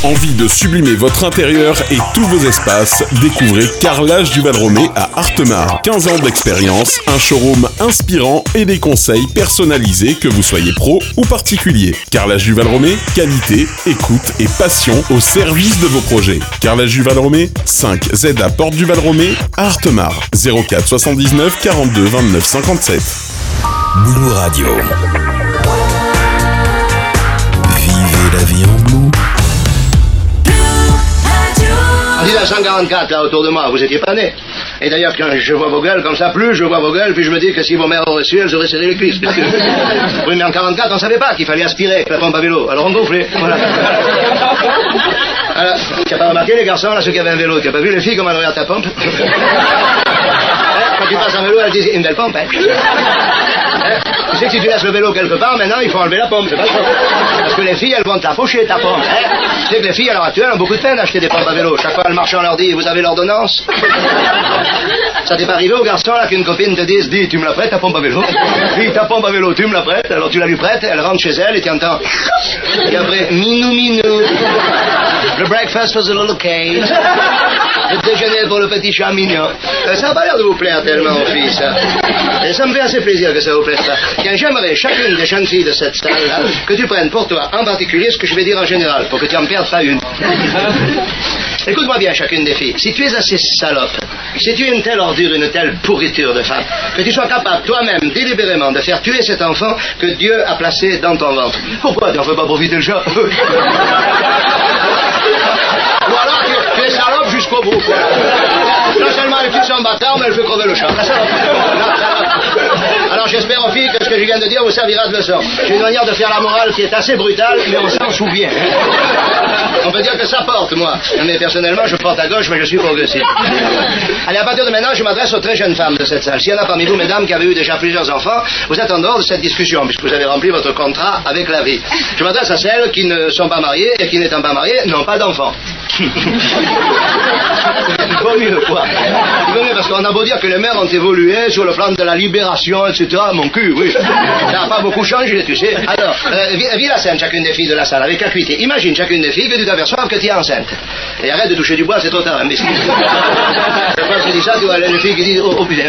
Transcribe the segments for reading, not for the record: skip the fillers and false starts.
Envie de sublimer votre intérieur et tous vos espaces? Découvrez Carrelage du Val-Romé à Artemare. 15 ans d'expérience, un showroom inspirant et des conseils personnalisés que vous soyez pro ou particulier. Carrelage du Val-Romé, qualité, écoute et passion au service de vos projets. Carrelage du Val-Romé, 5 ZA Porte du Val-Romé à Artemare. 04 79 42 29 57. Blue Radio. Vivez la vie en Blue. En 1944, là, autour de moi, vous étiez pas nés. Et d'ailleurs, quand je vois vos gueules comme ça, plus je vois vos gueules, puis je me dis que si vos mères auraient su, elles auraient serré les cuisses. Oui, mais en 44, on savait pas qu'il fallait aspirer avec la pompe à vélo. Alors on gonflait. Voilà. Alors, tu n'as pas remarqué, les garçons, là, ceux qui avaient un vélo, tu n'as pas vu les filles, comment elles regardent ta pompe? Quand tu passes en vélo, elles disent une belle pompe, hein. Tu sais que si tu laisses le vélo quelque part, maintenant, il faut enlever la pompe, c'est pas ça. Parce que les filles, elles vont te la faucher, ta pompe, hein. Tu sais que les filles, à l'heure actuelle, ont beaucoup de peine à acheter des pompes à vélo. Chaque fois, le marchand leur dit, vous avez l'ordonnance? Ça t'est pas arrivé aux garçons, là, qu'une copine te dise, dis, tu me la prêtes, ta pompe à vélo? Dis, ta pompe à vélo, tu me la prêtes? Alors tu la lui prêtes, elle rentre chez elle et tu entends. Et après, minou, minou. Le breakfast was a little cake. Le déjeuner pour le petit chat mignon. Ça n'a pas l'air de vous plaire tellement, filles, ça. Et ça me fait assez plaisir que ça vous plaise pas. Tiens, j'aimerais, chacune des jeunes filles de cette salle-là, que tu prennes pour toi, en particulier, ce que je vais dire en général, pour que tu en perdes pas une. Écoute-moi bien, chacune des filles. Si tu es assez salope, si tu es une telle ordure, une telle pourriture de femme, que tu sois capable, toi-même, délibérément, de faire tuer cet enfant que Dieu a placé dans ton ventre. Pourquoi tu n'en fais pas profiter le chat? Ou alors tu es salope jusqu'au bout. Non seulement elle tue son bâtard, mais elle fait crever le chat. La salope. Alors j'espère aux filles que ce que je viens de dire vous servira de leçon. J'ai une manière de faire la morale qui est assez brutale, mais on s'en souvient. On peut dire que ça porte, moi. Mais personnellement, je porte à gauche, mais je suis progressif. Allez, à partir de maintenant, je m'adresse aux très jeunes femmes de cette salle. S'il y en a parmi vous, mesdames, qui avez eu déjà plusieurs enfants, vous êtes en dehors de cette discussion, puisque vous avez rempli votre contrat avec la vie. Je m'adresse à celles qui ne sont pas mariées et qui, n'étant pas mariées, n'ont pas d'enfants. Il vaut mieux, quoi. Il vaut mieux, parce qu'on a beau dire que les mères ont évolué sur le plan de la libération, etc. Mon cul, oui. Ça n'a pas beaucoup changé, tu sais. Alors, vis la scène, chacune des filles de la salle, avec acuité. Imagine chacune des filles que tu t'aperçois que tu es enceinte. Et arrête de toucher du bois, c'est trop tard, imbécile. Je pense que tu dis ça, tu vois, les filles qui disent, oh putain,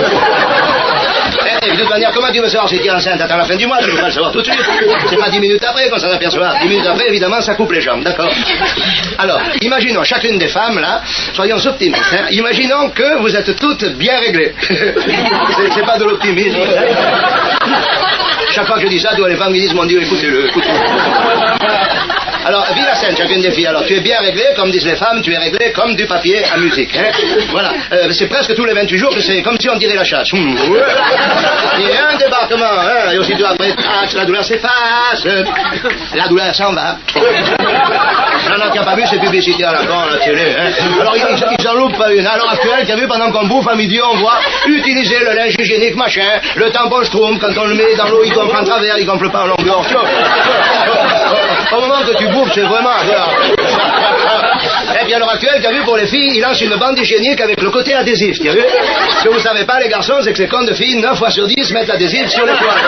de toute manière, comment tu veux savoir si tu es enceinte? Attends la fin du mois, tu ne peux pas le savoir tout de suite. C'est pas 10 minutes après qu'on s'en aperçoit. 10 minutes après, évidemment, ça coupe les jambes, d'accord? Alors, imaginons chacune des femmes, là, soyons optimistes, hein. Imaginons que vous êtes toutes bien réglées. C'est pas de l'optimisme. Chaque fois que je dis ça, tu vois les femmes qui disent, mon Dieu, écoutez-le, écoutez-le. Alors, vis la scène, chacune des filles. Alors, tu es bien réglé, comme disent les femmes, tu es réglé comme du papier à musique. Hein. Voilà. C'est presque tous les 28 jours que c'est comme si on tirait la chasse. Il y a un débarquement, hein. Et aussitôt après, la douleur s'efface. La douleur s'en va. Non, tu n'as pas vu ces publicités à la con, à la télé. Hein. Alors, ils en loupent pas une. À l'heure actuelle, tu as vu, pendant qu'on bouffe à midi, on voit utiliser le linge hygiénique, machin, le tampon Schtroumpf, quand on le met dans l'eau, il gonfle en travers, il gonfle pas en longueur. Au moment que tu bouffes, c'est vraiment... Et puis à l'heure actuelle, tu as vu, pour les filles, ils lancent une bande hygiénique avec le côté adhésif, tu as vu? Ce que vous savez pas, les garçons, c'est que ces cons de filles, 9 fois sur 10, mettent l'adhésif sur les poils.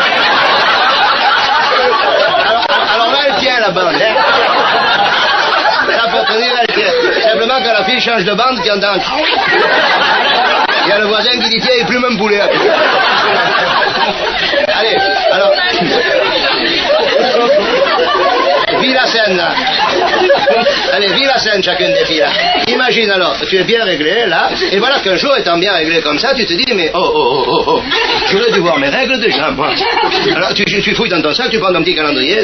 Alors là, elle tient la bande, hein. Là, pour te dire, elle tient. Simplement, quand la fille change de bande, tu entends... Il y a le voisin qui dit, tiens, il plume un poulet. Allez, alors... Vis la scène, là. Allez, vis la scène, chacune des filles, là. Imagine, alors, tu es bien réglé, là, et voilà qu'un jour, étant bien réglé comme ça, tu te dis, mais oh, j'aurais dû voir mes règles déjà, moi. Alors, tu fouilles dans ton sac, tu prends ton petit calendrier,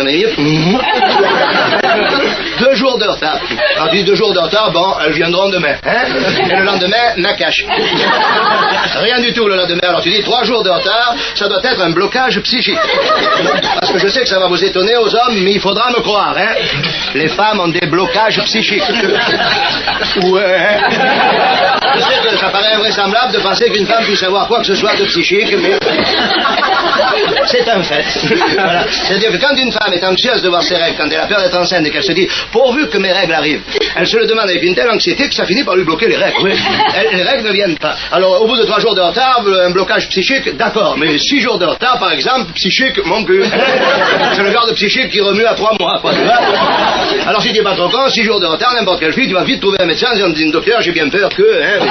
2 jours de retard. Alors, tu dis 2 jours de retard, bon, elles viendront demain, hein. Et le lendemain, Nakash. Rien du tout le lendemain. Alors, tu dis 3 jours de retard, ça doit être un blocage psychique. Parce que je sais que ça va vous étonner aux hommes, mais il faudra me croire, hein. Les femmes ont des blocages psychiques. Ouais. Je sais que ça paraît invraisemblable de penser qu'une femme puisse avoir quoi que ce soit de psychique, mais c'est un fait. Voilà. C'est-à-dire que quand une femme est anxieuse de voir ses règles, quand elle a peur d'être enceinte et qu'elle se dit, pourvu que mes règles arrivent, elle se le demande avec une telle anxiété que ça finit par lui bloquer les règles. Oui. Les règles ne viennent pas. Alors, au bout de 3 jours de retard, un blocage psychique, d'accord, mais 6 jours de retard, par exemple, psychique, mon cul. C'est le genre de psychique qui remue à 3 mois, quoi, tu vois. Alors si tu n'es pas trop con, 6 jours de retard, n'importe quelle fille, tu vas vite trouver un médecin en disant, docteur, j'ai bien peur que...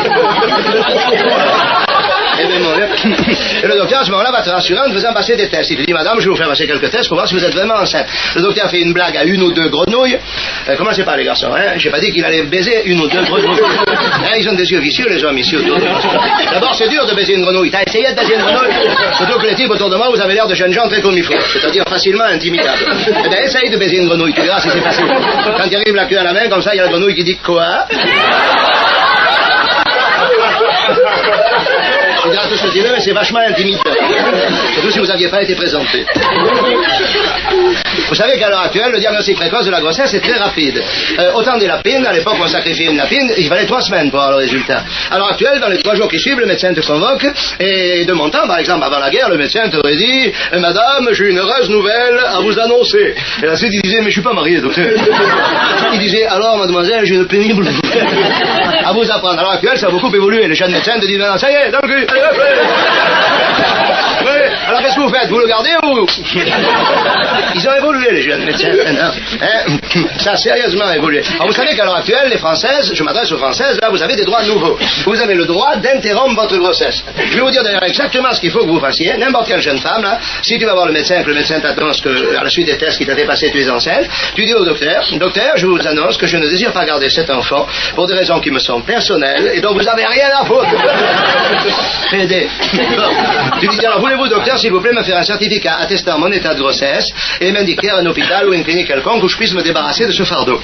Et le docteur, à ce moment-là, va te rassurer en te faisant passer des tests. Il te dit, madame, je vais vous faire passer quelques tests pour voir si vous êtes vraiment enceinte. Le docteur fait une blague à 1 ou 2 grenouilles. Commencez pas, les garçons, hein. J'ai pas dit qu'il allait baiser 1 ou 2 grenouilles. Hein, ils ont des yeux vicieux, les hommes, ici, autour de moi. D'abord, c'est dur de baiser une grenouille. T'as essayé de baiser une grenouille? Surtout que les types autour de moi, vous avez l'air de jeunes gens très comme il faut. C'est-à-dire facilement intimidables. Eh bien, essaye de baiser une grenouille, tu verras si c'est facile. Quand il arrive la queue à la main, comme ça, il y a la grenouille qui dit quoi? Je dirais tout ce que tu veux, mais c'est vachement intimidant. Surtout si vous n'aviez pas été présenté. Vous savez qu'à l'heure actuelle, le diagnostic précoce de la grossesse est très rapide. Autant des lapines, à l'époque où on sacrifiait une lapine, il fallait 3 semaines pour avoir le résultat. À l'heure actuelle, dans les 3 jours qui suivent, le médecin te convoque, et de mon temps, par exemple, avant la guerre, le médecin t'aurait dit, madame, j'ai une heureuse nouvelle à vous annoncer. Et ensuite, il disait, mais je suis pas marié, docteur. Il disait, alors, mademoiselle, j'ai une pénible à vous apprendre. À l'heure actuelle, ça a beaucoup évolué. Les jeunes médecins te disent, maintenant, ça y est, dans le cul. Allez, hop, oui. Alors qu'est-ce que vous faites? Vous le gardez ou... Ils ont évolué, les jeunes médecins. Hein? Ça a sérieusement évolué. Alors vous savez qu'à l'heure actuelle, les Françaises, je m'adresse aux Françaises, là, vous avez des droits nouveaux. Vous avez le droit d'interrompre votre grossesse. Je vais vous dire d'ailleurs exactement ce qu'il faut que vous fassiez. N'importe quelle jeune femme, là, si tu vas voir le médecin, que le médecin t'annonce que, à la suite des tests qu'il t'a fait passer, tu es enceinte, tu dis au docteur, docteur, je vous annonce que je ne désire pas garder cet enfant pour des raisons qui me sont personnelles et dont vous n'avez rien à foutre. Aider. Tu dis, alors voulez-vous, docteur, s'il vous plaît, me faire un certificat attestant mon état de grossesse et m'indiquer un hôpital ou une clinique quelconque où je puisse me débarrasser de ce fardeau.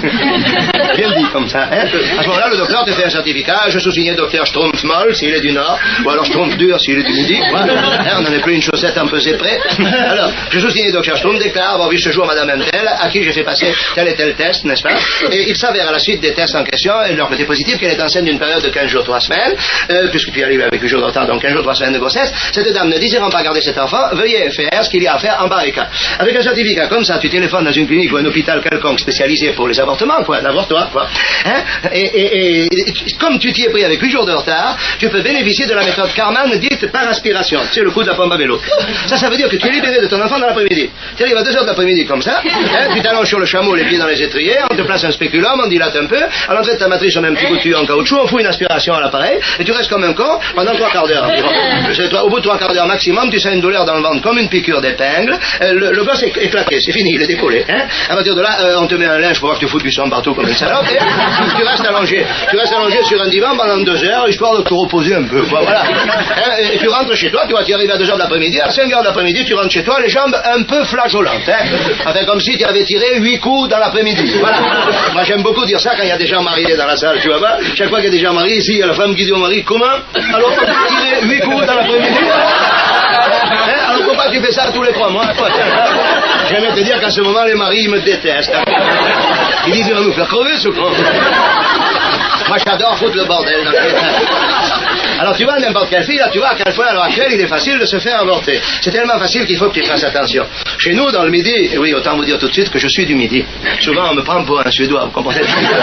Bien dit, comme ça, hein. À ce moment-là, le docteur te fait un certificat, je sous-signe docteur Schtroumpf molle s'il est du Nord, ou alors Schtroumpf dur s'il est du Midi. Voilà. Hein, on n'en est plus une chaussette un peu près. Alors, je sous-signe docteur Schtroumpf, déclare avoir vu ce jour madame Untel, à qui j'ai fait passer tel et tel test, n'est-ce pas? Et il s'avère à la suite des tests en question, et leur côté positif, qu'elle est enceinte d'une période de 15 jours, 3 semaines, puisque tu arrives avec 8 jours de retard, donc 15 jours, 3 semaines de grossesse. Cette dame ne désirant pas garder cet enfant, veuillez faire ce qu'il y a à faire en pareil cas. Avec un certificat comme ça, tu téléphones dans une clinique ou un hôpital quelconque spécialisé pour les avortements, quoi, l'avortoir, quoi. Hein? Et comme tu t'y es pris avec 8 jours de retard, tu peux bénéficier de la méthode Karman dite par aspiration. C'est le coup de la pompe à vélo. Ça veut dire que tu es libéré de ton enfant dans l'après-midi. Tu arrives à 2h de l'après-midi comme ça, hein, tu t'allonges sur le chameau, les pieds dans les étriers, on te place un spéculum, on dilate un peu, à l'entrée de ta matrice, on met un petit bout de tuyau en caoutchouc, on fout une aspiration à l'appareil, et tu restes comme un con pendant 3 quarts d'heure environ. Au bout de 3 quarts d'heure maximum, tu sens une douleur dans le ventre comme une piqûre d'épingle, le gosse est éclaté, c'est fini, il est décollé. Hein. À partir de là, on te met un linge pour voir que tu fous du sang partout comme une salope, et tu restes allongé. Tu restes allongé sur un divan pendant 2 heures, histoire de te reposer un peu, quoi, voilà. Hein, et tu rentres chez toi, tu vois, tu arrives à 2h de l'après-midi, à 5h de l'après-midi, tu rentres chez toi, les jambes un peu flageolantes, hein. Enfin, comme si tu avais tiré 8 coups dans l'après-midi, voilà. Moi, j'aime beaucoup dire ça quand il y a des gens mariés dans la salle, tu vois pas. Chaque fois qu'il y a des gens mariés, ici, il y a la femme qui dit au mari, comment? Alors, tirer 8 coups dans l'après-midi? Hein? Alors pourquoi tu fais ça tous les 3 mois? J'aimais te dire qu'à ce moment, les maris, ils me détestent. Ils disent, il va nous faire crever, ce con. Moi, j'adore foutre le bordel dans le Alors, tu vois, n'importe quelle fille, là, tu vois à quel point, à l'heure actuelle, il est facile de se faire avorter. C'est tellement facile qu'il faut que tu fasses attention. Chez nous, dans le Midi, et oui, autant vous dire tout de suite que je suis du Midi. Souvent, on me prend pour un Suédois, vous comprenez?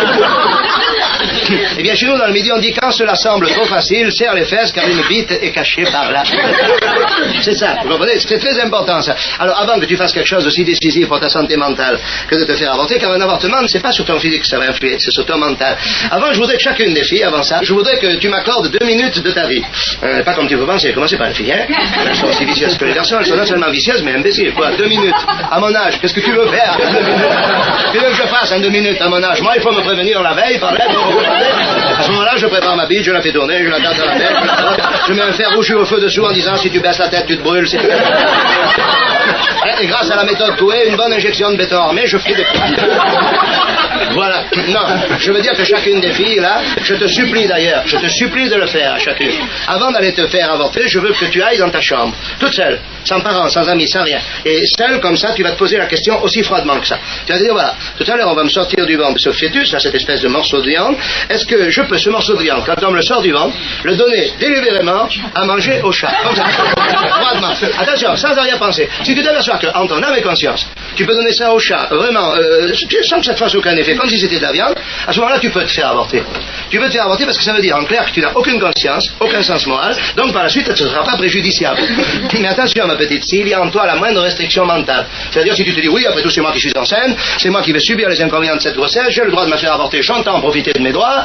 Eh bien, chez nous, dans le Midi, on dit quand cela semble trop facile, serre les fesses car une bite est cachée par là. C'est ça, vous comprenez? C'est très important, ça. Alors, avant que tu fasses quelque chose d'aussi décisif pour ta santé mentale que de te faire avorter, car un avortement, c'est pas sur ton physique que ça va influer, c'est sur ton mental. Avant, je voudrais que chacune des filles, avant ça, je voudrais que tu m'accordes 2 minutes de ta vie. Pas comme tu peux penser, commencez par les filles, hein? Elles sont aussi vicieuses que les garçons, elles sont non seulement vicieuses, mais imbéciles, quoi. 2 minutes. À mon âge, qu'est-ce que tu veux faire? 2 minutes. Tu veux que je fasse en 2 minutes à mon âge? Moi, il faut me prévenir la veille par lettre. À ce moment-là, je prépare ma bite, je la fais tourner, je la garde dans la tête, je mets un fer rouge au feu dessous en disant si tu baisses la tête, tu te brûles. Et grâce à la méthode Coué, une bonne injection de béton armé, je fais des Voilà. Non, je veux dire que chacune des filles, là, je te supplie d'ailleurs, je te supplie de le faire à chacune. Avant d'aller te faire avorter, je veux que tu ailles dans ta chambre, toute seule, sans parents, sans amis, sans rien. Et seule comme ça, tu vas te poser la question aussi froidement que ça. Tu vas te dire, voilà, tout à l'heure, on va me sortir du ventre ce fœtus, là, cette espèce de morceau de viande. Est-ce que je peux, ce morceau de viande, quand on me le sort du ventre, le donner délibérément à manger au chat? Comme ça. Froidement. Attention, sans rien penser. Si tu t'aperçois qu'en ton âme et conscience, Tu peux donner ça au chat, vraiment, sans que ça te fasse aucun effet, comme si c'était de la viande. À ce moment-là, tu peux te faire avorter. Tu peux te faire avorter parce que ça veut dire en clair que tu n'as aucune conscience, aucun sens moral, donc par la suite, ça ne sera pas préjudiciable. Mais attention, ma petite, s'il y a en toi la moindre restriction mentale, c'est-à-dire si tu te dis oui, après tout, c'est moi qui suis enceinte, c'est moi qui vais subir les inconvénients de cette grossesse, j'ai le droit de me faire avorter, j'entends profiter de mes droits.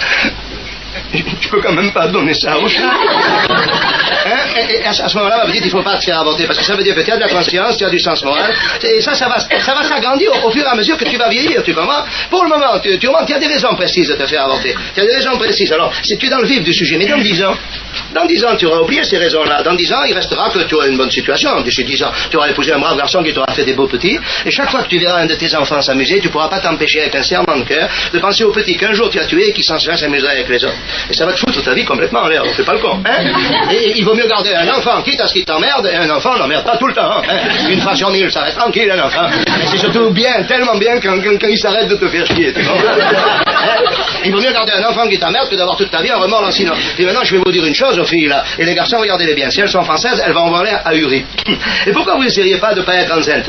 Tu peux quand même pas donner ça au chat. Hein? Et à ce moment-là, ma petite, il ne faut pas te faire avorter, parce que ça veut dire que tu as de la conscience, tu as du sens moral, et ça va s'agrandir au fur et à mesure que tu vas vieillir, tu comprends? Pour le moment, tu as des raisons précises de te faire avorter. Tu as des raisons précises. Alors, si tu es dans le vif du sujet, mais dans 10 ans, tu auras oublié ces raisons-là. Dans 10 ans, il restera que tu auras une bonne situation. D'ici 10 ans, tu auras épousé un brave garçon qui t'aura fait des beaux petits, et chaque fois que tu verras un de tes enfants s'amuser, tu ne pourras pas t'empêcher avec un serrement de cœur de penser au petit qu'un jour tu as tué et qui s'en s'amuserait avec les autres. Et ça va te foutre ta vie complètement en l'air, fais pas le con. Hein? Et il vaut mieux garder un enfant, quitte à ce qu'il t'emmerde, et un enfant n'emmerde pas tout le temps. Hein? Une fois sur 1000, ça reste tranquille, un enfant. Et c'est surtout bien, tellement bien, quand il s'arrête de te faire chier. Tu vois? Il vaut mieux garder un enfant qui t'emmerde que d'avoir toute ta vie un remords lancinant. Et maintenant, je vais vous dire une chose aux filles, là, et les garçons, regardez-les bien. Si elles sont françaises, elles vont avoir l'air ahuries. Et pourquoi vous n'essayeriez pas de ne pas être enceinte?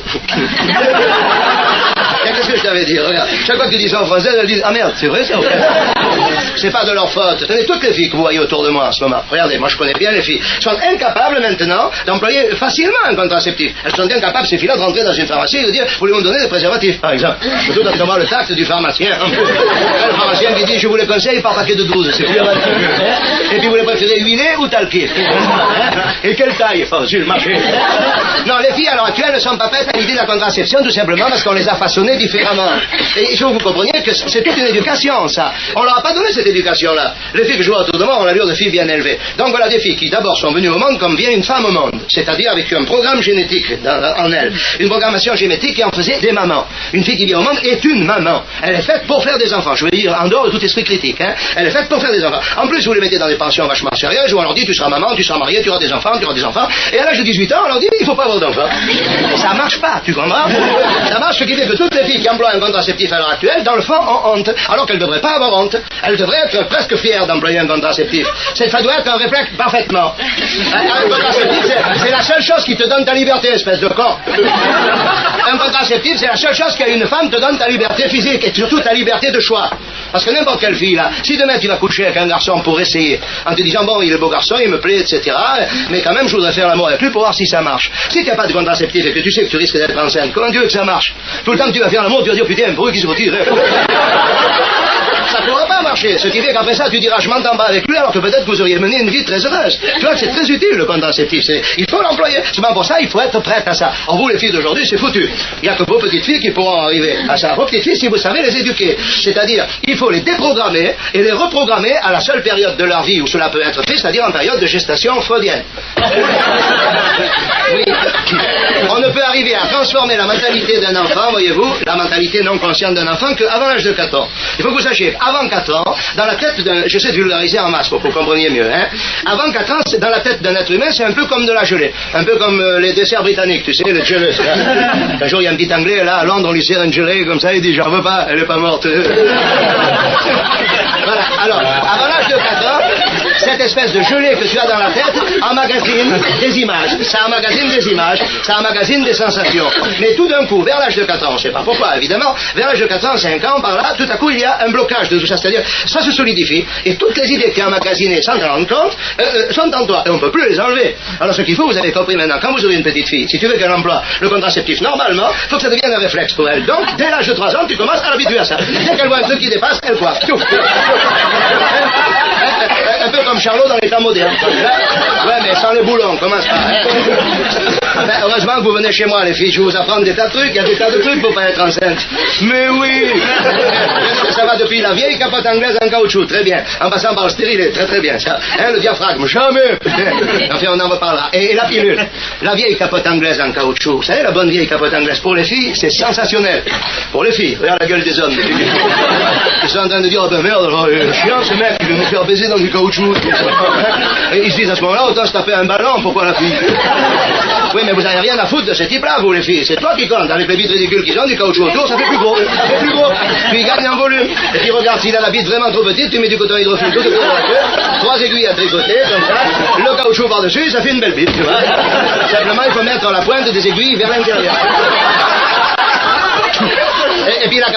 Qu'est-ce que je t'avais dit? Regarde, chaque fois que tu dis ça en français, elles disent ah merde, c'est vrai ça? C'est pas de leur faute. Tenez, toutes les filles que vous voyez autour de moi en ce moment, regardez, moi je connais bien les filles, sont incapables maintenant d'employer facilement un contraceptif. Elles sont incapables, ces filles-là, de rentrer dans une pharmacie et de dire voulez-vous me donner des préservatifs, par exemple. Surtout quand on voit le tact du pharmacien. Le pharmacien qui dit je vous les conseille par paquet de 12, c'est plus avancé. Et puis vous les préférez huilés ou talqués? Et quelle taille? Enfin, sur le marché. Non, les filles à l'heure actuelle ne sont pas prêtes à l'idée de la contraception tout simplement parce qu'on les a façonnées différemment. Et il faut que vous compreniez que c'est toute une éducation, ça. On leur a pas donné cette éducation-là. Les filles que je vois autour de moi ont l'allure de filles bien élevées. Donc voilà des filles qui d'abord sont venues au monde comme vient une femme au monde, c'est-à-dire avec un programme génétique en elle, une programmation génétique qui en faisait des mamans. Une fille qui vient au monde est une maman. Elle est faite pour faire des enfants. Je veux dire en dehors de tout esprit critique. Hein. Elle est faite pour faire des enfants. En plus, vous les mettez dans des pensions vachement sérieuses où on leur dit tu seras maman, tu seras mariée, tu auras des enfants. Et à l'âge de 18 ans, on leur dit il faut pas avoir d'enfants. Ça marche pas, tu comprends? Ça marche, ce qui fait que toutes les filles qui emploient un contraceptif à l'heure actuelle, dans le fond, ont honte. Alors qu'elles ne devraient pas avoir honte. Elles devraient être presque fières d'employer un contraceptif. Ça doit être un réflexe parfaitement. Un contraceptif, c'est la seule chose qui te donne ta liberté, espèce de con. Un contraceptif, c'est la seule chose qu'à une femme te donne ta liberté physique et surtout ta liberté de choix. Parce que n'importe quelle fille, là, si demain tu vas coucher avec un garçon pour essayer, en te disant, bon, il est beau garçon, il me plaît, etc., mais quand même, je voudrais faire l'amour avec lui pour voir si ça marche. Si tu n'as pas de contraceptif et que tu sais que tu risques d'être enceinte, comment tu veux que ça marche? Tout le temps que tu vas faire l'amour, tu vas dire, putain, pour eux qui se retire. Ça ne pourra pas marcher. Ce qui fait qu'après ça, tu diras, je m'entends pas avec lui, alors que peut-être que vous auriez mené une vie très heureuse. Tu vois que c'est très utile, le contraceptif. Il faut l'employer. Seulement pour ça, il faut être prête à ça. En vous, les filles d'aujourd'hui, c'est foutu. Il n'y a que vos petites filles qui pourront arriver à ça. Vos petites filles, si vous savez les éduquer. C'est-à-dire, il faut les déprogrammer et les reprogrammer à la seule période de leur vie où cela peut être fait, c'est-à-dire en période de gestation freudienne. Oui. On ne peut arriver à transformer la mentalité d'un enfant, voyez-vous, la mentalité non consciente d'un enfant, qu'avant l'âge de 4 ans. Il faut que vous sachiez, avant 4 ans, dans la tête d'un... J'essaie de vulgariser en masse pour que vous compreniez mieux. Hein. Avant 4 ans, dans la tête d'un être humain, c'est un peu comme de la gelée. Un peu comme les desserts britanniques, tu sais, les gelées. Un jour, il y a un petit Anglais, là, à Londres, on lui sert une gelée comme ça, il dit, j'en veux pas, elle est pas morte. Voilà. Alors, avant l'âge de 4 ans, cette espèce de gelée que tu as dans la tête emmagasine des images. Ça emmagasine des images, ça emmagasine des sensations. Mais tout d'un coup, vers l'âge de 4 ans, on ne sait pas pourquoi, évidemment, vers l'âge de 4 ans, 5 ans, par là, tout à coup, il y a un blocage de tout ça. C'est-à-dire, ça se solidifie, et toutes les idées que tu as emmagasinées sans t'en rendre compte, sont en toi, et on ne peut plus les enlever. Alors, ce qu'il faut, vous avez compris maintenant, quand vous aurez une petite fille, si tu veux qu'elle emploie le contraceptif normalement, il faut que ça devienne un réflexe pour elle. Donc, dès l'âge de 3 ans, tu commences à l'habituer à ça. Dès qu'elle voit un truc qui dépasse, elle coiffe. Un peu comme Charlot dans les temps modernes. Ouais, mais sans les boulons, commence pas. Ben, heureusement que vous venez chez moi, les filles, je vais vous apprendre des tas de trucs. Il y a des tas de trucs pour pas être enceinte. Mais oui. Ça va depuis la vieille capote anglaise en caoutchouc, très bien. En passant par le stérilet, très très bien. Ça. Hein, le diaphragme, jamais. Enfin, on en reparlera. Et la pilule. La vieille capote anglaise en caoutchouc. Vous savez, la bonne vieille capote anglaise, pour les filles, c'est sensationnel. Pour les filles, regarde la gueule des hommes. Ils sont en train de dire, oh ben merde, chiant ce mec, il veut nous faire baiser dans du caoutchouc. Et ils se disent à ce moment-là, autant se taper un ballon, pourquoi la fille? Oui, mais vous n'avez rien à foutre de ce type-là, vous les filles. C'est toi qui compte. Avec les vides ridicules qu'ils ont, du caoutchouc autour, ça fait plus gros. C'est plus gros. Puis il gagne en volume. Et puis regarde, s'il a la bite vraiment trop petite, tu mets du coton hydrophile tout autour de la queue, 3 aiguilles à tricoter, comme ça, le caoutchouc par-dessus, ça fait une belle bite, tu vois. Simplement, il faut mettre la pointe des aiguilles vers l'intérieur.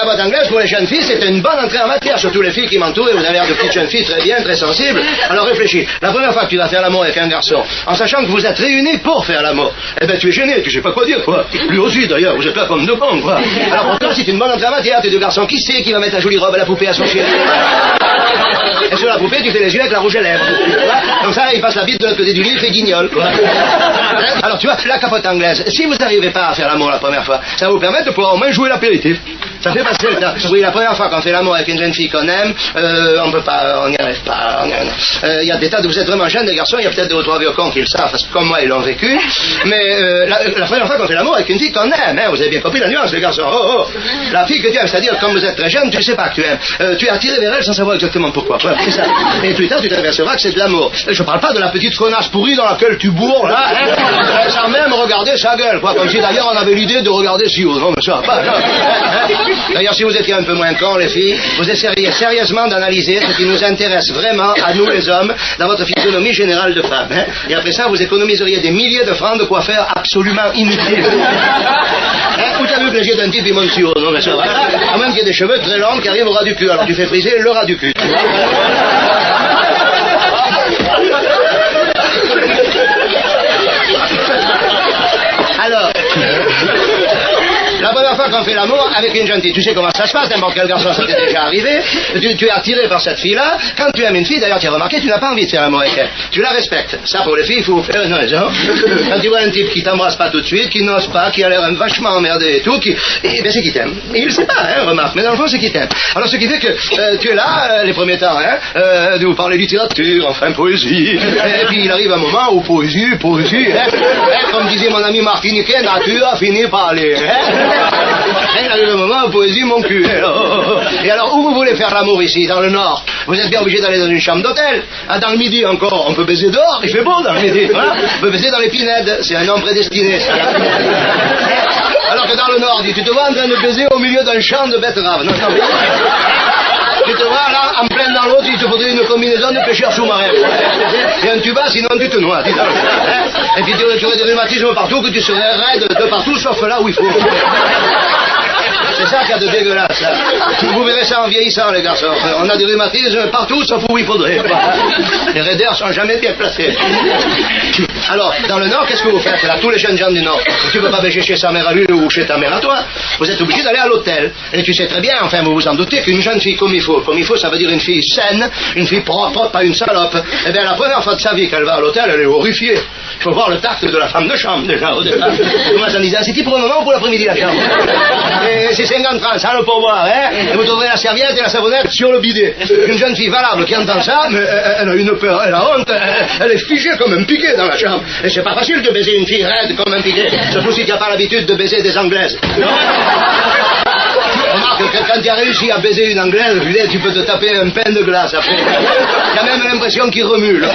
capote anglaise, pour les jeunes filles, c'était une bonne entrée en matière, surtout les filles qui m'entourent, et vous avez l'air de petites jeunes filles très bien, très sensibles. Alors réfléchis, la première fois que tu vas faire l'amour avec un garçon, en sachant que vous êtes réunis pour faire l'amour, eh ben tu es gêné, tu sais pas quoi dire, quoi. Lui aussi, d'ailleurs, vous êtes là comme deux cons, quoi. Alors pour toi, c'est une bonne entrée en matière, tes deux garçons, qui sait qui va mettre la jolie robe à la poupée à son chien? Et sur la poupée, tu fais les yeux avec la rouge à lèvres. Comme ça, il passe la bite de l'autre côté du lit, il fait guignol, quoi. Alors tu vois, la capote anglaise, si vous n'arrivez pas à faire l'amour la première fois, ça va vous permettre de pouvoir au moins jouer l'apéritif. Ça fait passer le temps. Oui, la première fois qu'on fait l'amour avec une jeune fille qu'on aime, on peut pas, on n'y arrive pas. Il y a des tas de, vous êtes vraiment jeunes, des garçons, il y a peut-être deux ou trois vieux cons qui le savent, parce que comme moi, ils l'ont vécu. Mais la première fois qu'on fait l'amour avec une fille qu'on aime, hein, vous avez bien compris la nuance, les garçons. Oh, oh. La fille que tu aimes, c'est-à-dire, comme vous êtes très jeune, tu sais pas que tu aimes. Tu es attiré vers elle sans savoir exactement pourquoi. Voilà, c'est ça. Et plus tard, tu t'apercevras que c'est de l'amour. Je parle pas de la petite connasse pourrie dans laquelle tu bourres, là, hein, sans même regarder sa gueule, quoi. Comme si d'ailleurs on avait l'idée de regarder si haut. Non, mais ça va pas, non. D'ailleurs, si vous étiez un peu moins cons, les filles, vous essayeriez sérieusement d'analyser ce qui nous intéresse vraiment, à nous les hommes, dans votre physionomie générale de femme. Hein. Et après ça, vous économiseriez des milliers de francs de quoi faire absolument inutile. Hein, où t'as vu que les yeux d'un type, ils montent si haut, non, mais ça va. À même qu'il y ait des cheveux très longs qui arrivent au ras du cul. Alors tu fais friser le ras du cul. Alors, la première fois qu'on fait l'amour avec une jeune fille, tu sais comment ça se passe, n'importe quel garçon, ça t'est déjà arrivé, tu es attiré par cette fille-là, quand tu aimes une fille, d'ailleurs tu as remarqué, tu n'as pas envie de faire l'amour avec elle, tu la respectes, ça pour les filles, il faut faire une raison. Quand tu vois un type qui t'embrasse pas tout de suite, qui n'ose pas, qui a l'air vachement emmerdé et tout, ben c'est qui t'aime. Il le sait pas, hein, remarque, mais dans le fond c'est qui t'aime. Alors ce qui fait que tu es là, les premiers temps, hein, de vous parler littérature, enfin poésie, et puis il arrive un moment où poésie, comme disait mon ami martiniquais, nature a fini par aller, il arrive un moment où poésie, mon cul. Et alors, où vous voulez faire l'amour ici, dans le Nord? Vous êtes bien obligé d'aller dans une chambre d'hôtel. Ah, dans le Midi encore, on peut baiser dehors, il fait beau dans le Midi. Voilà. On peut baiser dans les pinèdes, c'est un homme prédestiné. Alors que dans le Nord, tu te vois en train de baiser au milieu d'un champ de betteraves. Non, non. Tu te vois là, en plein dans l'autre, il te faudrait une combinaison de pêcheur sous-marin. Et un tuba, sinon tu te noies. Et puis tu aurais des rhumatismes partout, que tu serais raide de partout, sauf là où il faut. C'est ça qu'il y a de dégueulasse. Là. Vous verrez ça en vieillissant, les garçons. On a des rhumatismes partout, sauf où il faudrait. Les raideurs sont jamais bien placés. Alors, dans le Nord, qu'est-ce que vous faites là? Tous les jeunes gens du Nord. Tu ne peux pas baiser chez sa mère à lui ou chez ta mère à toi. Vous êtes obligé d'aller à l'hôtel. Et tu sais très bien, enfin vous vous en doutez, qu'une jeune fille comme il faut, ça veut dire une fille saine, une fille propre, pas une salope. Eh bien, la première fois de sa vie qu'elle va à l'hôtel, elle est horrifiée. Il faut voir le tact de la femme de chambre, déjà, au départ. Moi, ça me disait, c'est-il pour le moment ou pour l'après-midi, la chambre? Et c'est 50 francs, ça le pourboire, hein? Et vous trouverez la serviette et la savonnette sur le bidet. Une jeune fille valable qui entend ça, mais elle a une peur, elle a honte, elle est figée comme un piquet dans la chambre. Et c'est pas facile de baiser une fille raide comme un piquet, surtout si tu n'as pas l'habitude de baiser des Anglaises. Remarque que quand tu as réussi à baiser une Anglaise, tu peux te taper un pain de glace après. Tu as même l'impression qu'il remue, là.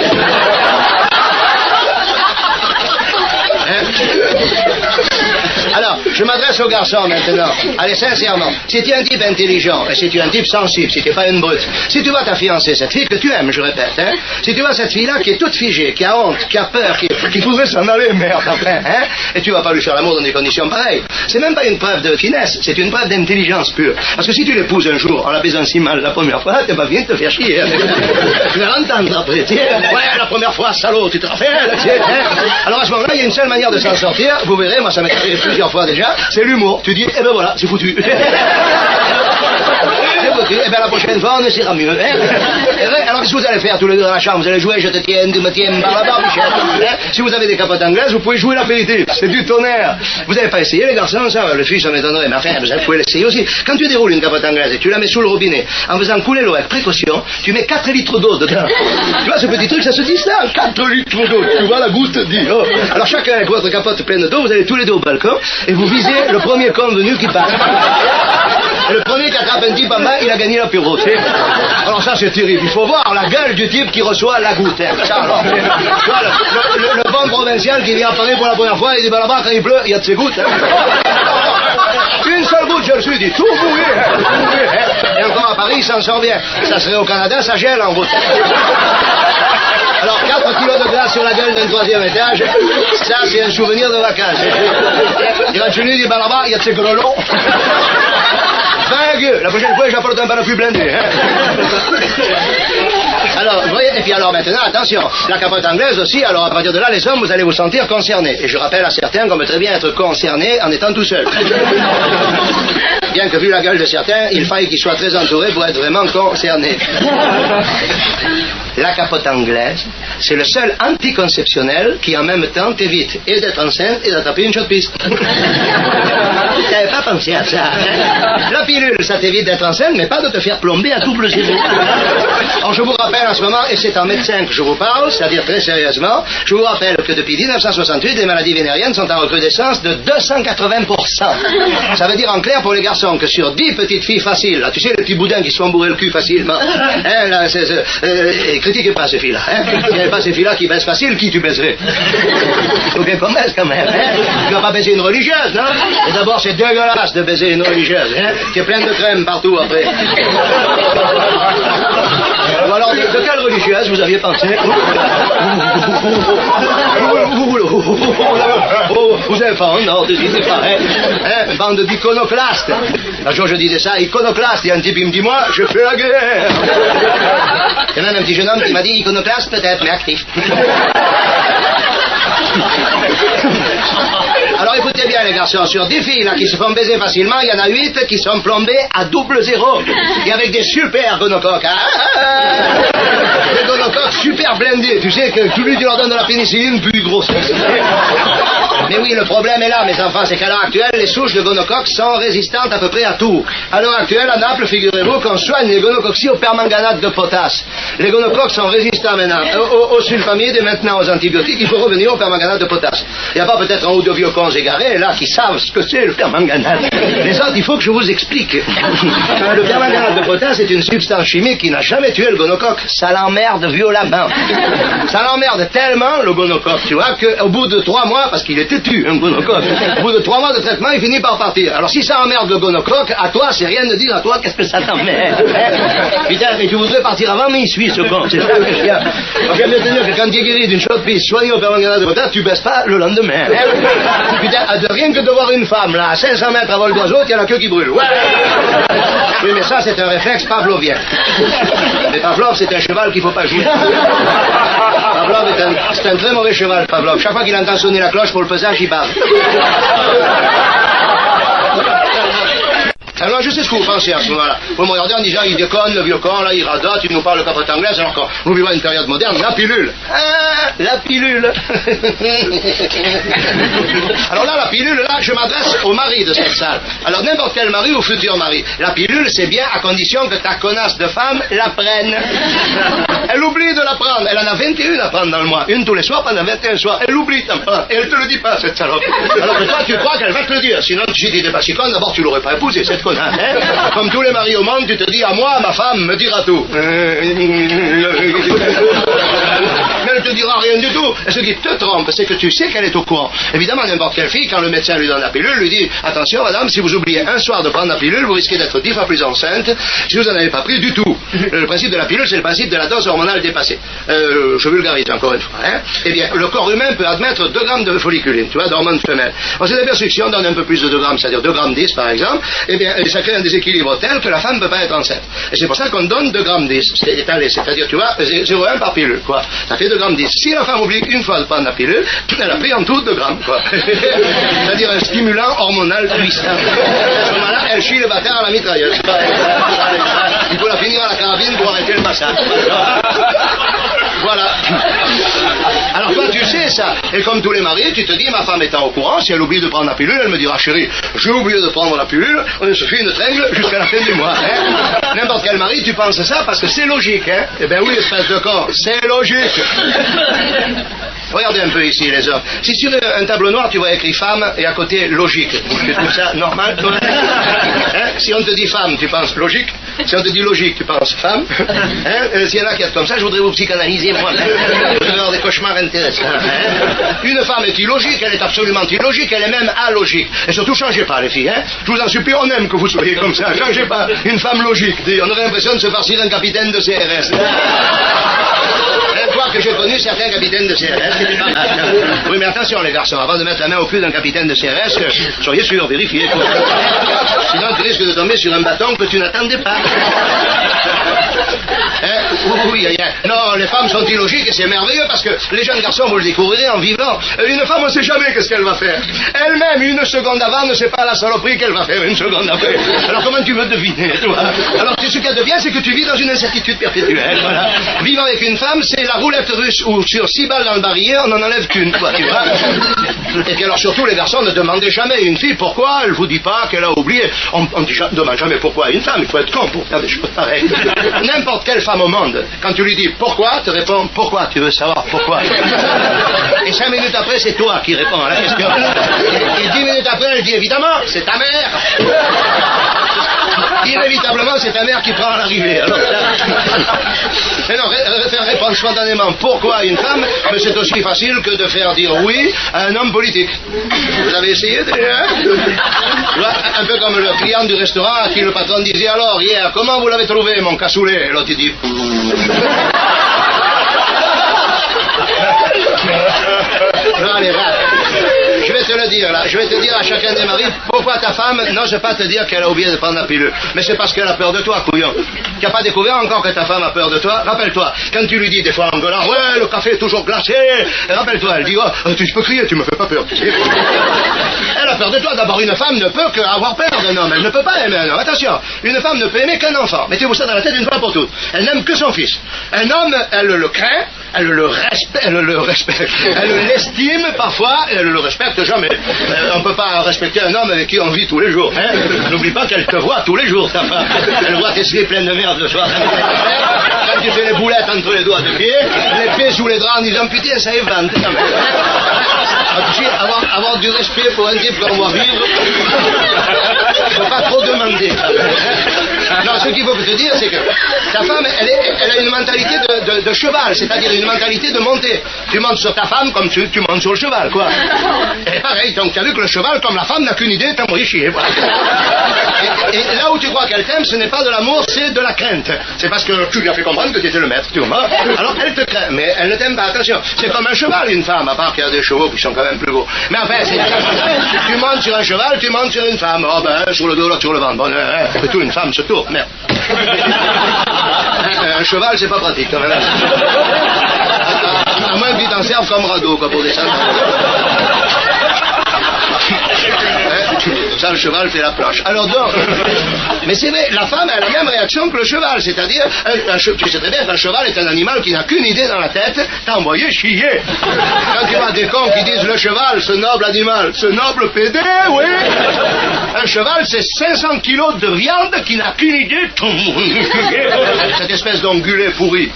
Alors, je m'adresse aux garçons maintenant. Allez, sincèrement, si tu es un type intelligent, et si tu es un type sensible, si tu n'es pas une brute, si tu vois ta fiancée, cette fille que tu aimes, je répète, hein, si tu vois cette fille-là qui est toute figée, qui a honte, qui a peur, qui voudrait s'en aller, merde, après, hein, et tu vas pas lui faire l'amour dans des conditions pareilles, c'est même pas une preuve de finesse, c'est une preuve d'intelligence pure. Parce que si tu l'épouses un jour en la baisant si mal la première fois, tu vas bien te faire chier. Hein. Tu vas l'entendre après, tu sais, ouais, la première fois, salaud, tu te rappelles, tu sais, hein. Alors à ce moment-là, il y a une seule manière de s'en sortir, vous verrez, moi ça m'est arrivé plusieurs fois déjà, c'est l'humour. Tu dis, eh ben voilà, c'est foutu. C'est foutu. Eh ben la prochaine fois, on essaiera mieux. Hein. Alors qu'est-ce que vous allez faire tous les deux dans la chambre? Vous allez jouer, je te tiens, tu me tiens par la barbichette. Hein. Si vous avez des capotes anglaises, vous pouvez jouer l'apéritif. C'est du tonnerre. Vous n'avez pas essayé, les garçons, ça? Les filles, ça m'étonnerait. Mais enfin, vous pouvez l'essayer aussi. Quand tu déroules une capote anglaise et tu la mets sous le robinet, en faisant couler l'eau avec précaution, tu mets 4 litres d'eau dedans. Tu vois, ce petit truc, ça se distingue. 4 litres d'eau. Tu vois, la goutte dit. Oh. Alors chacun avec votre capote pleine d'eau, vous allez tous les deux au balcon et vous visez le premier convenu qui passe. Et le premier qui attrape un type en bas, il a gagné l'apéro. Alors ça, c'est terrible. Il faut voir la gueule du type qui reçoit la goutte. Hein. Ça, alors, le bon provincial qui vient à Paris pour la première fois, il dit, bah là-bas, quand il pleut, il y a de ces gouttes. Hein. Une seule goutte, je le suis dit, tout mouillé. Hein. Et encore à Paris, il s'en sort bien. Ça serait au Canada, ça gèle en route. Alors, 4 kilos de glace sur la gueule d'un 3e étage, ça, c'est un souvenir de vacances. Et quand tu lui dis, bah là-bas, il y a de ces grelots. 20 mieux. La prochaine fois, j'apporte un parapluie blindé. Hein. Alors, vous voyez, et puis alors maintenant, attention, la capote anglaise aussi, alors à partir de là, les hommes, vous allez vous sentir concernés. Et je rappelle à certains qu'on peut très bien être concerné en étant tout seul. Bien que vu la gueule de certains, il faille qu'ils soient très entourés pour être vraiment concernés. La capote anglaise, c'est le seul anticonceptionnel qui en même temps t'évite et d'être enceinte et d'attraper une chaude piste. T'avais pas pensé à ça, hein? La pilule, ça t'évite d'être enceinte, mais pas de te faire plomber à double zéro. Alors je vous rappelle en ce moment, et c'est en médecin que je vous parle, c'est-à-dire très sérieusement, je vous rappelle que depuis 1968, les maladies vénériennes sont en recrudescence de 280%. Ça veut dire en clair pour les garçons que sur 10 petites filles faciles, là, tu sais, les petits boudins qui se font bourrer le cul facilement, hein, là, critiquez pas ces filles-là. Hein. S'il n'y avait pas ces filles-là qui baissent facile, qui tu baisserais? Faut bien qu'on baisse quand même. Hein. Tu vas pas baiser une religieuse, non? Et d'abord, c'est dégueulasse de baiser une religieuse. Hein. Qui est pleine de crème partout après. Ou alors, de quelle religieuse vous aviez pensé? Vous avez pas non, c'est pas, hein, bande d'iconoclastes. Un jour, je disais ça, iconoclaste, et un type, il me dit, moi, je fais la guerre. Il y a même un petit jeune homme qui m'a dit, iconoclaste peut-être, mais actif. Alors écoutez bien les garçons, sur 10 filles là, qui se font baiser facilement, il y en a 8 qui sont plombées à double zéro. Et avec des super gonocoques. Des gonocoques super blindés. Tu sais que tu leur donnes de la pénicilline, plus grosse. Mais oui, le problème est là, mes enfants, c'est qu'à l'heure actuelle, les souches de gonocoques sont résistantes à peu près à tout. À l'heure actuelle, à Naples, figurez-vous qu'on soigne les gonocoxies au permanganate de potasse. Les gonocoques sont résistants maintenant aux sulfamides et maintenant aux antibiotiques. Il faut revenir au permanganate de potasse. Il n'y a pas peut-être un ou deux vieux cons égarés, là, qui savent ce que c'est le permanganate. Les autres, il faut que je vous explique. Le permanganate de potasse est une substance chimique qui n'a jamais tué le gonocoque. Ça l'emmerde violemment. Ça l'emmerde tellement, le gonocoque, tu vois, qu'au bout de 3 mois, parce qu'il est têtu, un gonocoque, au bout de 3 mois de traitement, il finit par partir. Alors si ça emmerde le gonocoque, à toi, c'est rien de dire à toi, qu'est-ce que ça t'emmerde, hein? Putain, mais tu voudrais partir avant, mais il suit ce con, c'est ça que je viens. J'aime bien te dire que quand tu es guéri d'une chaude piste, soigné au permanganate de potasse, tu baisses pas le lendemain. Hein? Putain, de rien que de voir une femme, là, à 500 mètres à vol d'oiseau, il y a la queue qui brûle. Ouais. Oui, mais ça, c'est un réflexe pavlovien. Mais Pavlov, c'est un cheval qu'il faut pas jouer. Pavlov c'est un très mauvais cheval, Pavlov. Chaque fois qu'il entend sonner la cloche pour le pesage, il bave. Alors je sais ce que vous pensez à ce moment-là. Vous me regardez en disant, il déconne, le vieux con, là, il radote, il nous parle de capote anglaise, alors qu'on vivra une période moderne, la pilule. Ah, la pilule. Alors là, la pilule, là, je m'adresse au mari de cette salle. Alors n'importe quel mari ou futur mari. La pilule, c'est bien à condition que ta connasse de femme la prenne. Elle oublie de la prendre. Elle en a 21 à prendre dans le mois. Une tous les soirs pendant 21 soirs. Elle oublie d'en prendre. Et elle te le dit pas, cette salope. Alors que toi, tu crois qu'elle va te le dire. Sinon, si tu n'étais pas si con, d'abord, tu l'aurais pas épousée, cette connasse. Hein? Comme tous les maris au monde, tu te dis, à moi, ma femme me dira tout. Mais elle ne te dira rien du tout. Et ce qui te trompe, c'est que tu sais qu'elle est au courant. Évidemment, n'importe quelle fille, quand le médecin lui donne la pilule, lui dit, attention madame, si vous oubliez un soir de prendre la pilule, vous risquez d'être 10 fois plus enceinte si vous n'en avez pas pris du tout. Le principe de la pilule, c'est le principe de la dose hormonale dépassée. Je vulgarise encore une fois. Hein? Eh bien, le corps humain peut admettre 2 grammes de folliculine, tu vois, d'hormones femelles. On s'est aperçu que si on donne un peu plus de 2 grammes, c'est-à-dire 2 grammes 10 par exemple, eh bien, ça crée un déséquilibre tel que la femme ne peut pas être enceinte. Et c'est pour ça qu'on donne 2 grammes 10. C'est étalé, c'est-à-dire, tu vois, 0,1 par pilule, quoi. Ça fait 2 grammes 10. Si la femme oublie une fois de prendre la pilule, elle a pris en tout 2 grammes, quoi. C'est-à-dire un stimulant hormonal puissant. À ce moment-là, elle chie le bâtard à la mitrailleuse. Il faut la finir à la carabine pour arrêter le massacre. Voilà. Alors toi, tu sais ça. Et comme tous les maris, tu te dis, ma femme étant au courant, si elle oublie de prendre la pilule, elle me dira, chérie, j'ai oublié de prendre la pilule, on se fait une tringle jusqu'à la fin du mois. Hein? N'importe quel mari, tu penses ça parce que c'est logique. Hein? Eh bien oui, espèce de con, c'est logique. Regardez un peu ici, les hommes. Si sur un tableau noir, tu vois écrit femme et à côté logique, tu trouves ça normal, toi? Hein? Si on te dit femme, tu penses logique. Si on te dit logique, tu penses femme. Hein? S'il y en a qui est comme ça, je voudrais vous psychanalyser, moi. Vous allez avoir des cauchemars intéressants. Hein? Une femme est illogique, elle est absolument illogique, elle est même alogique. Et surtout, changez pas, les filles. Hein? Je vous en supplie, on aime que vous soyez comme ça. Changez pas. Une femme logique. On aurait l'impression de se farcir un capitaine de CRS. Quoi que j'ai connu certains capitaines de CRS, c'était pas mal. Oui, mais attention, les garçons, avant de mettre la main au cul d'un capitaine de CRS, soyez sûrs, vérifiez. Quoi. Sinon, tu risques de tomber sur un bâton que tu n'attendais pas. Oui. Non, les femmes sont illogiques et c'est merveilleux parce que les jeunes garçons, vous le découvrirez en vivant. Une femme, on ne sait jamais qu'est-ce qu'elle va faire. Elle-même, une seconde avant, ne sait pas la saloperie qu'elle va faire une seconde après. Alors comment tu veux deviner, toi? Alors ce qu'elle devient, c'est que tu vis dans une incertitude perpétuelle. Voilà. Vivre avec une femme, c'est la roulette russe où sur 6 balles dans le barillet, on n'en enlève qu'une, quoi, tu vois. Et puis alors surtout, les garçons ne demandez jamais une fille pourquoi, elle vous dit pas qu'elle a oublié. On ne demande jamais pourquoi à une femme, il faut être con pour faire des choses pareilles. N'importe quelle femme au monde, quand tu lui dis pourquoi, te répond pourquoi, tu veux savoir pourquoi. Et 5 minutes après, c'est toi qui réponds à la question. Et 10 minutes après, elle dit évidemment, c'est ta mère. Inévitablement, c'est ta mère qui prend à l'arrivée. Alors, mais non, faire répondre spontanément pourquoi à une femme, mais c'est aussi facile que de faire dire oui à un homme politique. Vous avez essayé déjà? Un peu comme le client du restaurant à qui le patron disait alors hier, comment vous l'avez trouvé mon cassoulet? Et l'autre il dit non, allez, va. Je vais te le dire là, je vais te dire à chacun des maris pourquoi ta femme n'ose pas te dire qu'elle a oublié de prendre la pilule. Mais c'est parce qu'elle a peur de toi, couillon. Tu n'as pas découvert encore que ta femme a peur de toi? Rappelle-toi, quand tu lui dis des fois en gueulant, ouais, le café est toujours glacé, rappelle-toi, elle dit, oh, tu peux crier, tu me fais pas peur. Elle a peur de toi. D'abord, une femme ne peut qu'avoir peur d'un homme. Elle ne peut pas aimer un homme. Attention, une femme ne peut aimer qu'un enfant. Mettez-vous ça dans la tête une fois pour toutes. Elle n'aime que son fils. Un homme, elle le craint, elle le respecte, elle l'estime parfois, elle le respecte jamais. On ne peut pas respecter un homme avec qui on vit tous les jours. Hein? N'oublie pas qu'elle te voit tous les jours, ta femme. Elle voit tes pieds pleins de merde le soir. Quand tu fais les boulettes entre les doigts de pied, les pieds sous les draps en disant putain, ça évente quand même. Tu sais, avoir du respect pour un type qu'on voit vivre, il ne faut pas trop demander. Non, ce qu'il faut te dire, c'est que ta femme, elle a une mentalité de cheval, c'est-à-dire une mentalité de monter. Tu montes sur ta femme comme tu montes sur le cheval, quoi. Et pareil, donc tu as vu que le cheval, comme la femme, n'a qu'une idée, t'as envoyé chier, voilà. Et là où tu crois qu'elle t'aime, ce n'est pas de l'amour, c'est de la crainte. C'est parce que tu lui as fait comprendre que tu étais le maître, tu vois. Alors elle te craint, mais elle ne t'aime pas, attention. C'est comme un cheval, une femme, à part qu'il y a des chevaux qui sont quand même plus beaux. Mais enfin, tu montes sur un cheval, tu montes sur une femme. Oh ben, sur le dos, l'autre sur le ventre. Bon, après tout, une femme se tourne, merde. Un cheval, c'est pas pratique, quand même. À moins que tu t'en serves comme radeau, quoi, pour descendre. Ça, le cheval fait la planche. Alors donc, mais c'est vrai, la femme a la même réaction que le cheval, c'est-à-dire, tu sais très bien qu'un cheval est un animal qui n'a qu'une idée dans la tête, t'as envoyé chier. Quand tu vois des cons qui disent le cheval, ce noble animal, ce noble pédé, oui. Un cheval, c'est 500 kilos de viande qui n'a qu'une idée. Cette espèce d'ongulé pourri.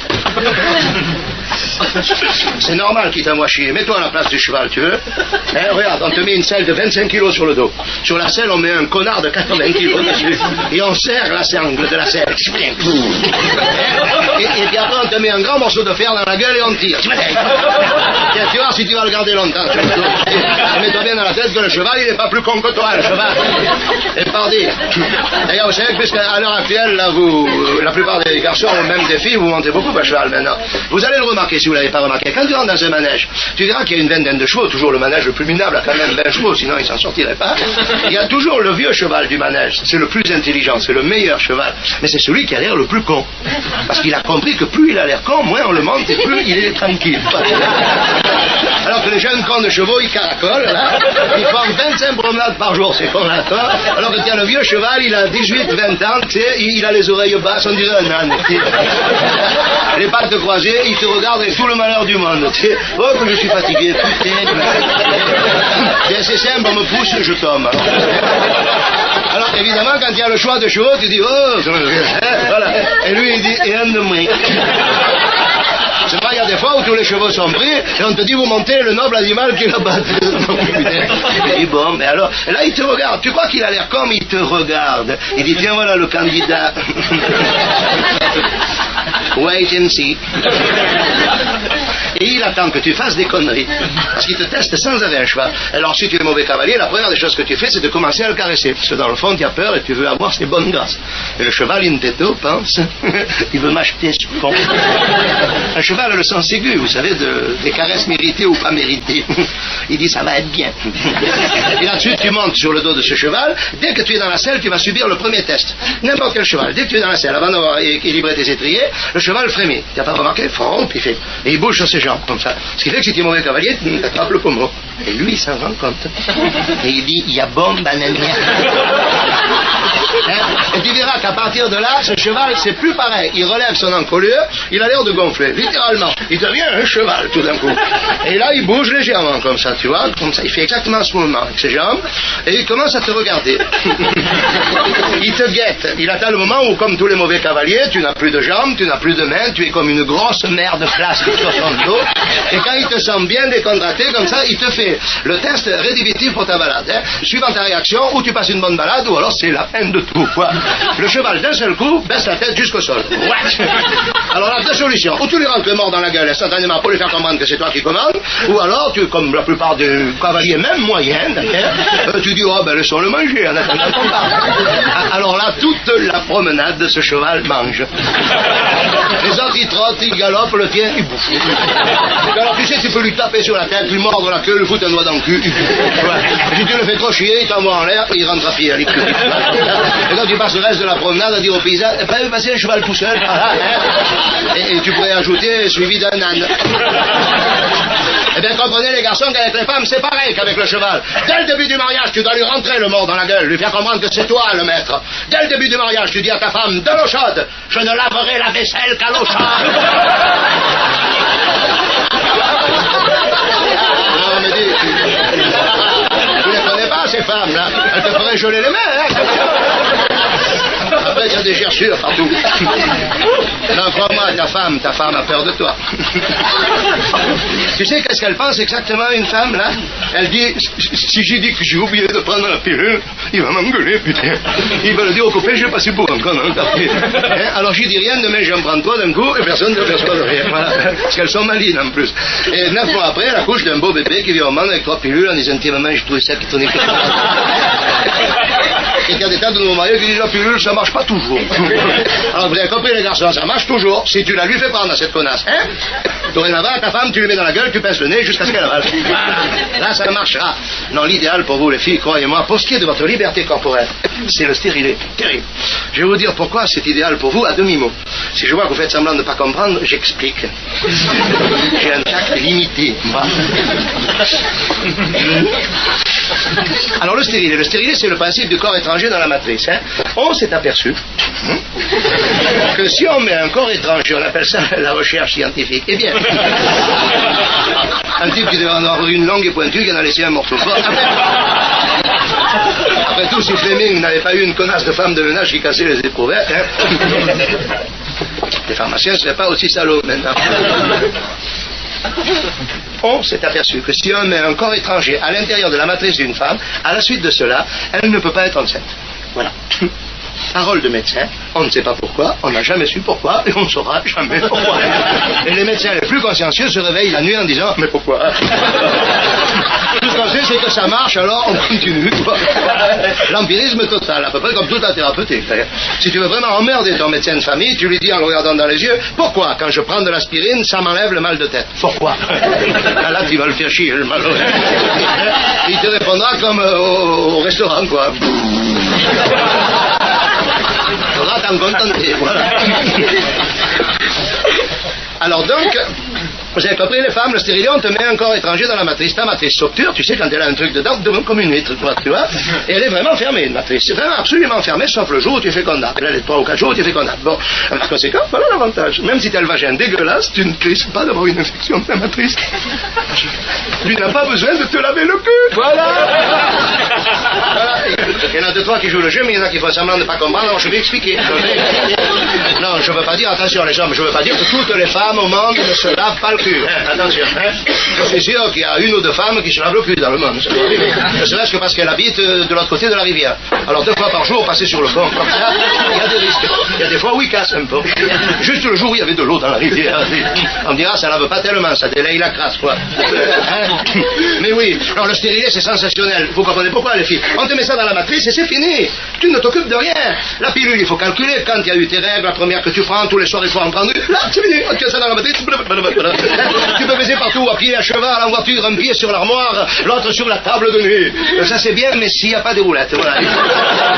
C'est normal qu'il t'envoie chier. Mets-toi à la place du cheval, tu veux? Regarde, on te met une selle de 25 kilos sur le dos. Sur la selle, on met un connard de 80 kilos dessus. Et on serre la sangle de la selle. Et puis après, on te met un grand morceau de fer dans la gueule et on tire. Tiens, tu vois si tu vas le garder longtemps. Et mets-toi bien dans la tête que le cheval, il n'est pas plus con que toi, le cheval. Et pardi. D'ailleurs, vous savez que puisqu'à l'heure actuelle, là, la plupart des garçons, ou même des filles, vous montez beaucoup à cheval maintenant. Vous allez le remarquer, si vous ne l'avez pas remarqué. Quand tu rentres dans un manège, tu verras qu'il y a une vingtaine de chevaux. Toujours le manège le plus minable a quand même 20 chevaux, sinon il s'en sortirait pas. Il y a toujours le vieux cheval du manège. C'est le plus intelligent, c'est le meilleur cheval. Mais c'est celui qui a l'air le plus con. Parce qu'il a compris que plus il a l'air con, moins on le monte et plus il est tranquille. Alors que les jeunes cons de chevaux, ils caracolent, là. Ils font 25 promenades par jour, ces cons-là. Alors que tiens, le vieux cheval, il a 18-20 ans, tu sais, il a les oreilles basses, on dirait un âne. Les pattes croisées, il te regarde avec tout le malheur du monde. Tu sais, oh, que je suis fatigué, putain. C'est assez simple, on me pousse, je tombe. Alors évidemment, quand il y a le choix de chevaux, tu dis, oh, voilà. Et lui, il dit, et un de moins. C'est vrai, il y a des fois où tous les chevaux sont pris, et on te dit, vous montez le noble animal qui la bat. Il dit, bon, mais alors, et là, il te regarde. Tu crois qu'il a l'air comme il te regarde. Il dit, tiens, voilà le candidat. Wait and see. Et il attend que tu fasses des conneries. Parce qu'il te teste sans arrêt un cheval. Alors si tu es mauvais cavalier, la première des choses que tu fais, c'est de commencer à le caresser. Parce que dans le fond, tu as peur et tu veux avoir ses bonnes grâces. Et le cheval, in tetto, pense, il veut m'acheter ce con. Un cheval a le sens aigu, vous savez, des caresses méritées ou pas méritées. Il dit, ça va être bien. Et là-dessus, tu montes sur le dos de ce cheval. Dès que tu es dans la selle, tu vas subir le premier test. N'importe quel cheval. Dès que tu es dans la selle, avant d'avoir équilibré tes étriers, le cheval frémit. Tu n'as pas remarqué? Fromp, il fait. Et il bouge sur ses jambes, comme ça. Ce qui fait que si tu es mauvais cavalier, tu attrapes le pommeau. Et lui, il s'en rend compte. Et il dit, il y a bombe bananière. Et tu verras qu'à partir de là, ce cheval, c'est plus pareil. Il relève son encolure, il a l'air de gonfler, littéralement. Il devient un cheval, tout d'un coup. Et là, il bouge légèrement, comme ça, tu vois, comme ça. Il fait exactement ce mouvement avec ses jambes, et il commence à te regarder. Il te guette. Il attend le moment où, comme tous les mauvais cavaliers, tu n'as plus de jambes, tu n'as plus de mains, tu es comme une grosse merde flasque sur son dos. Et quand il te sent bien décontracté, comme ça, il te fait le test rédhibitif pour ta balade. Suivant ta réaction, ou tu passes une bonne balade, ou alors c'est la fin de tout, quoi. Le cheval, d'un seul coup, baisse la tête jusqu'au sol. Alors là, deux solutions. Ou tu lui rentres le mort dans la gueule instantanément pour lui faire comprendre que c'est toi qui commandes, ou alors, tu, comme la plupart des cavaliers, même moyens, tu dis, oh ben laissons-le manger en attendant qu'on parte. Alors là, toute la promenade, ce cheval mange. Les autres, ils trottent, ils galopent, le tien, il bouffe. Alors tu sais, tu peux lui taper sur la tête, lui mordre la queue, lui foutre un doigt dans le cul. Ouais. Si tu le fais trop chier, il t'envoie en l'air et il rentre à pied à l'écurie. Et quand tu passes le reste de la promenade à dire aux paysans, eh ben, passer un cheval tout seul. Voilà, hein. Et tu pourrais ajouter suivi d'un âne. Eh bien, comprenez les garçons qu'avec les femmes, c'est pareil qu'avec le cheval. Dès le début du mariage, tu dois lui rentrer le mort dans la gueule, lui faire comprendre que c'est toi le maître. Dès le début du mariage, tu dis à ta femme, de l'eau chaude, je ne laverai la vaisselle qu'à l'eau chaude. Non, mais dis, tu les connais pas, ces femmes-là. Elles te feraient geler les mains, hein. Après, il y a des gerçures partout. Non, crois-moi, ta femme a peur de toi. Tu sais qu'est-ce qu'elle pense exactement, une femme, là? Elle dit, si j'ai dit que j'ai oublié de prendre la pilule, il va m'engueuler, putain. Il va le dire au copain, j'ai passé pour un con, hein, alors j'y dis rien, demain j'en prends toi d'un coup, et personne ne perçoit de rien. Voilà. Parce qu'elles sont malines, en plus. Et 9 mois après, elle accouche d'un beau bébé qui vient au monde avec 3 pilules en disant, tiens, maman, j'ai trouvé ça qui tournait. Et qu'il y a des tas de nouveaux mariés qui disent, la pilule, ça marche pas toujours. Alors vous avez compris, les garçons, ça marche toujours si tu la lui fais prendre à cette connasse, hein? Dorénavant, ta femme, tu lui mets dans la gueule, tu pinces le nez jusqu'à ce qu'elle avale. Voilà. Là, ça marchera. Non, l'idéal pour vous, les filles, croyez-moi, pour ce qui est de votre liberté corporelle, c'est le stérilet. Terrible. Je vais vous dire pourquoi c'est idéal pour vous à demi-mot. Si je vois que vous faites semblant de ne pas comprendre, j'explique. J'ai un tact limité. Alors, le stérilet, c'est le principe du corps étranger dans la matrice. Hein. On s'est aperçu que si on met un corps étranger, on appelle ça la recherche scientifique, eh bien, un type qui devait en avoir une longue et pointue, qui en a laissé un morceau fort. Après tout, si Fleming n'avait pas eu une connasse de femme de ménage qui cassait les éprouvettes, hein, les pharmaciens ne seraient pas aussi salauds maintenant. On s'est aperçu que si on met un corps étranger à l'intérieur de la matrice d'une femme, à la suite de cela, elle ne peut pas être enceinte. Voilà. Parole de médecin, on ne sait pas pourquoi, on n'a jamais su pourquoi, et on ne saura jamais pourquoi. Et les médecins les plus consciencieux se réveillent la nuit en disant, mais pourquoi? Tout ce qu'on sait, c'est que ça marche, alors on continue. L'empirisme total, à peu près comme toute la thérapeutique. Si tu veux vraiment emmerder ton médecin de famille, tu lui dis en le regardant dans les yeux, pourquoi, quand je prends de l'aspirine, ça m'enlève le mal de tête? Pourquoi? Là, tu vas le faire chier, le malheureux. Il te répondra comme au restaurant, quoi. Faudra t'en contenter, voilà. Alors donc, vous avez compris, les femmes, le stérilet, on te met un corps étranger dans la matrice. Ta matrice s'obture, tu sais, quand elle a un truc dedans, comme une huître, quoi, tu vois. Et elle est vraiment fermée, une matrice. C'est vraiment absolument fermée, sauf le jour où tu es fécondable. Elle est 3 ou 4 jours où tu es fécondable. Bon, par conséquent, voilà l'avantage. Même si tu as le vagin dégueulasse, tu ne risques pas d'avoir une infection de la matrice. Tu n'as pas besoin de te laver le cul. Voilà. Voilà. Il y en a 2-3 qui jouent le jeu, mais il y en a qui font semblant de ne pas comprendre, alors je vais expliquer. Non, je veux pas dire, attention les hommes, je veux pas dire que toutes les femmes au monde ne se lavent pas le cul. Attention, Je suis sûr qu'il y a une ou deux femmes qui se lavent le cul dans le monde. Ne serait-ce que parce qu'elles habitent de l'autre côté de la rivière. Alors 2 fois par jour, passer sur le pont comme ça, il y a des risques. Il y a des fois où il casse un peu. Juste le jour où il y avait de l'eau dans la rivière. On dira, ça lave pas tellement, ça délaye la crasse, quoi. Mais oui, alors le stérilet, c'est sensationnel. Vous comprenez pourquoi, les filles? On te met ça dans la matrice et c'est fini. Tu ne t'occupes de rien. La pilule, il faut calculer quand il y a eu tes règles, la première que tu prends, tous les soirs, il faut en prendre. Là, c'est fini. Tu as ça dans la matrice. Tu peux baiser partout, à pied, à cheval, en voiture, un pied sur l'armoire, l'autre sur la table de nuit. Ça, c'est bien, mais s'il n'y a pas de roulettes, voilà.